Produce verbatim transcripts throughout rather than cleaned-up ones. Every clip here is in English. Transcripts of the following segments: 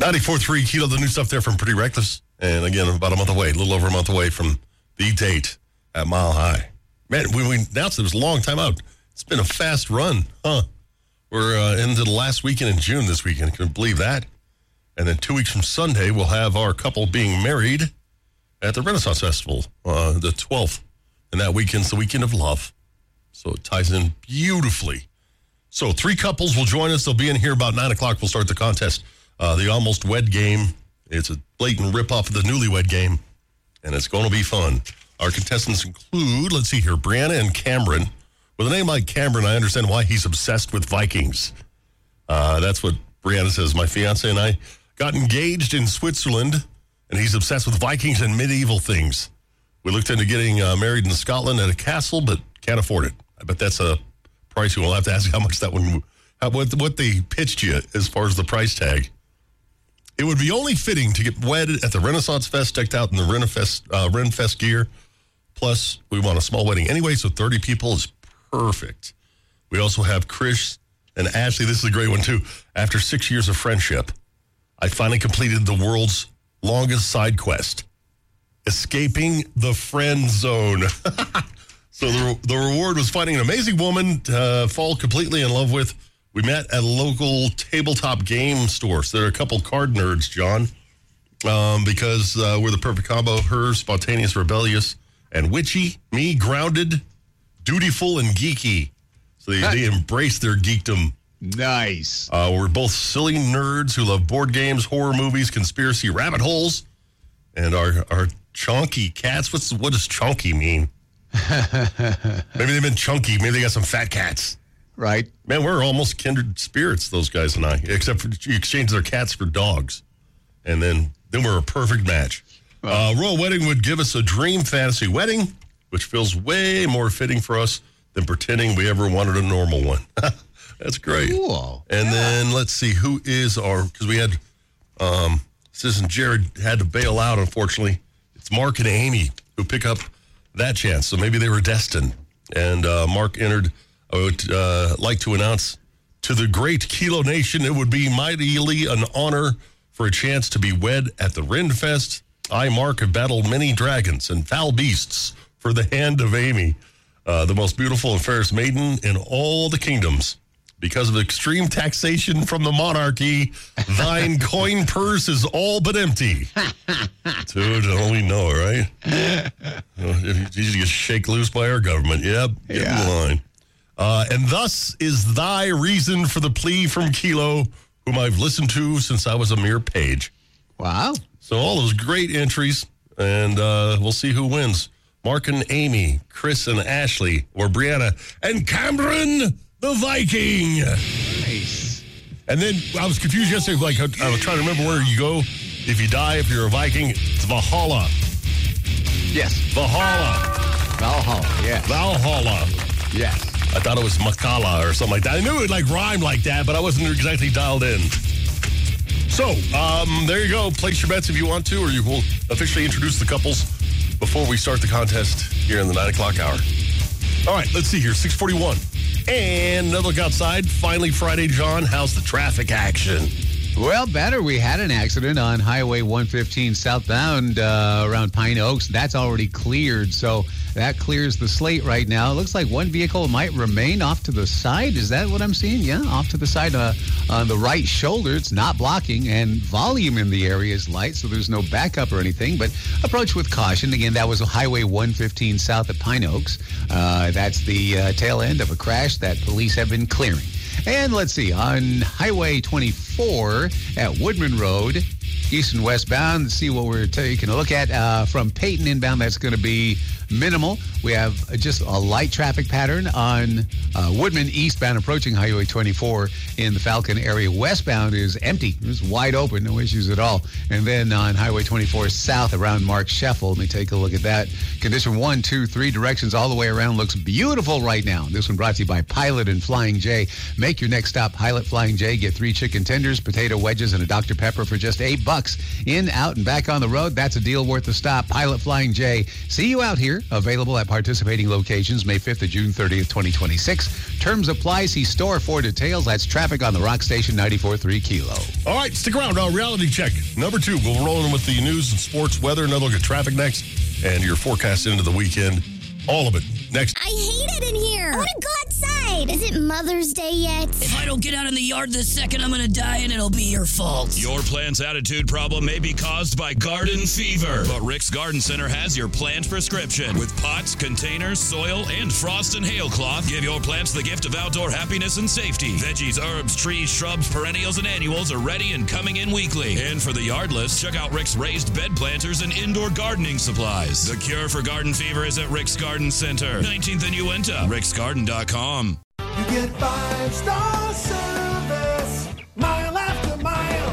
ninety-four point three Kilo, the new stuff there from Pretty Reckless. And again, about a month away, a little over a month away from the date at Mile High. Man, when we announced it, it was a long time out. It's been a fast run, huh? We're uh, into the last weekend in June this weekend. Can you believe that? And then two weeks from Sunday, we'll have our couple being married at the Renaissance Festival, uh, the twelfth. And that weekend's the weekend of love. So it ties in beautifully. So three couples will join us. They'll be in here about nine o'clock. We'll start the contest. Uh, the Almost Wed game. It's a blatant rip-off of the Newlywed game, and it's going to be fun. Our contestants include, let's see here, Brianna and Cameron. With a name like Cameron, I understand why he's obsessed with Vikings. Uh, that's what Brianna says. My fiance and I got engaged in Switzerland, and he's obsessed with Vikings and medieval things. We looked into getting uh, married in Scotland at a castle, but can't afford it. I bet that's a price. We'll have to ask how much that one, how, what, what they pitched you as far as the price tag. It would be only fitting to get wed at the Renaissance Fest, decked out in the Renfest, uh, Renfest gear. Plus, we want a small wedding anyway, so thirty people is perfect. We also have Chris and Ashley. This is a great one, too. After six years of friendship, I finally completed the world's longest side quest, escaping the friend zone. So the, the reward was finding an amazing woman to uh, fall completely in love with. We met at a local tabletop game store. So there are a couple card nerds, John, um, because uh, we're the perfect combo. Her, spontaneous, rebellious, and witchy. Me, grounded, dutiful, and geeky. So they, they embrace their geekdom. Nice. Uh, we're both silly nerds who love board games, horror movies, conspiracy rabbit holes, and our, our chonky cats. What's what does chonky mean? Maybe they've been chunky. Maybe they got some fat cats. Right. Man, we're almost kindred spirits, those guys and I, except for you exchange their cats for dogs. And then, then we're a perfect match. Uh, Royal Wedding would give us a dream fantasy wedding, which feels way more fitting for us than pretending we ever wanted a normal one. That's great. Cool. And yeah. Then let's see who is our, because we had, um, Citizen Jared had to bail out, unfortunately. It's Mark and Amy who pick up that chance. So maybe they were destined. And uh, Mark entered. I would uh, like to announce to the great Kilo Nation, it would be mightily an honor for a chance to be wed at the Renfest. I, Mark, have battled many dragons and foul beasts for the hand of Amy, uh, the most beautiful and fairest maiden in all the kingdoms. Because of extreme taxation from the monarchy, thine coin purse is all but empty. Dude, don't we know, right? It's easy to get shake loose by our government. Yep, get yeah. in line. Uh, and thus is thy reason for the plea from Kilo, whom I've listened to since I was a mere page. Wow. So all those great entries, and uh, we'll see who wins. Mark and Amy, Chris and Ashley, or Brianna, and Cameron the Viking. Nice. And then I was confused yesterday, like I was trying to remember where you go if you die, if you're a Viking. It's Valhalla. Yes. Valhalla. Valhalla, yes. Valhalla. Yes. I thought it was Makala or something like that. I knew it like rhymed like that, but I wasn't exactly dialed in. So, um, there you go. Place your bets if you want to, or you will officially introduce the couples before we start the contest here in the nine o'clock hour. All right, let's see here. six forty-one. And another look outside. Finally Friday, John. How's the traffic action? Well, better. We had an accident on Highway one fifteen southbound uh, around Pine Oaks. That's already cleared, so that clears the slate right now. It looks like one vehicle might remain off to the side. Is that what I'm seeing? Yeah, off to the side uh, on the right shoulder. It's not blocking, and volume in the area is light, so there's no backup or anything, but approach with caution. Again, that was Highway one fifteen south of Pine Oaks. Uh, that's the uh, tail end of a crash that police have been clearing. And let's see, on Highway twenty-four at Woodman Road, east and westbound, let's see what we're taking a look at. Uh, from Peyton inbound, that's going to be minimal. We have just a light traffic pattern on uh, Woodman eastbound approaching Highway twenty-four in the Falcon area. Westbound is empty. It's wide open, no issues at all. And then on Highway twenty-four south around Mark Sheffield, let me take a look at that. Condition one, two, three directions all the way around looks beautiful right now. This one brought to you by Pilot and Flying J. Make your next stop Pilot Flying J. Get three chicken tenders, potato wedges, and a Doctor Pepper for just eight bucks. In, out, and back on the road. That's a deal worth the stop. Pilot Flying J. See you out here Changer, available at participating locations May fifth to June thirtieth, twenty twenty-six. Terms apply. See store for details. That's traffic on the Rock Station ninety-four point three Kilo. All right, stick around. Uh, reality check. Number two, we'll roll in with the news and sports, weather, another look at traffic next, and your forecast into the weekend. All of it next. I hate it in here. I want to go outside. Is it Mother's Day yet? If I don't get out in the yard this second, I'm going to die, and it'll be your fault. Your plant's attitude problem may be caused by garden fever, but Rick's Garden Center has your plant prescription. With pots, containers, soil, and frost and hail cloth, give your plants the gift of outdoor happiness and safety. Veggies, herbs, trees, shrubs, perennials, and annuals are ready and coming in weekly. And for the yardless, check out Rick's raised bed planters and indoor gardening supplies. The cure for garden fever is at Rick's Garden Center, nineteenth and Uinta, ricks garden dot com. You get five-star service, mile after mile.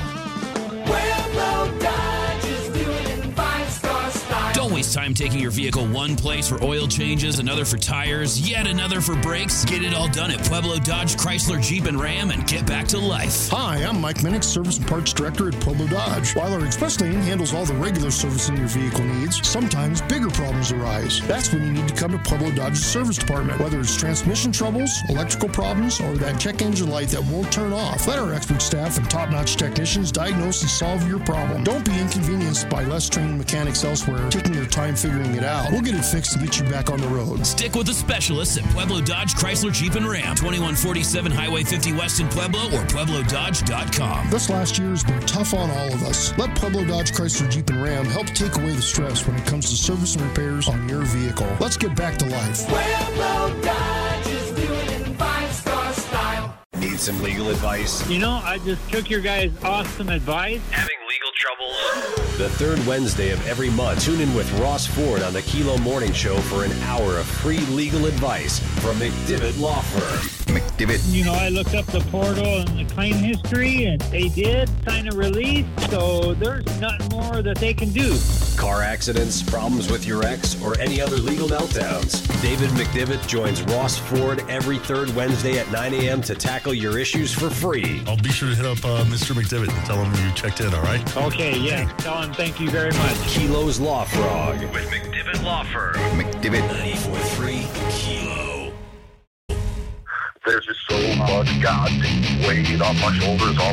Pueblo Dodge is doing it in five-star style. Don't waste time taking your vehicle one place for oil changes, another for tires, yet another for brakes. Get it all done at Pueblo Dodge, Chrysler, Jeep, and Ram and get back to life. Hi, I'm Mike Minnick, Service and Parts Director at Pueblo Dodge. While our express lane handles all the regular servicing your vehicle needs, sometimes bigger problems arise. That's when you need to come to Pueblo Dodge's service department. Whether it's transmission troubles, electrical problems, or that check engine light that won't turn off, let our expert staff and top-notch technicians diagnose and solve your problem. Don't be inconvenienced by less trained mechanics elsewhere taking their time figuring it out. We'll get it fixed and get you back on the road. Stick with the specialists at Pueblo Dodge, Chrysler, Jeep, and Ram. twenty-one forty-seven Highway fifty West in Pueblo or pueblo dodge dot com. This last year has been tough on all of us. Let Pueblo Dodge, Chrysler, Jeep, and Ram help take away the stress when it comes to service and repairs on your vehicle. Let's get back to life. Pueblo Dodge is doing it in five-star style. Need some legal advice? You know, I just took your guys' awesome advice. Having legal troubles? The third Wednesday of every month, tune in with Ross Ford on the Kilo Morning Show for an hour of free legal advice from McDivitt Law Firm. McDivitt. You know, I looked up the portal and the claim history, and they did sign a release, so there's nothing more that they can do. Car accidents, problems with your ex, or any other legal meltdowns. David McDivitt joins Ross Ford every third Wednesday at nine a.m. to tackle your issues for free. I'll be sure to hit up uh, Mister McDivitt and tell him you checked in, all right? Okay, yeah. Tell him thank you very much. Kilo's Law Frog with McDivitt Law Firm. McDivitt ninety-four point three Kilo. There's just so much goddamn weight on my shoulders all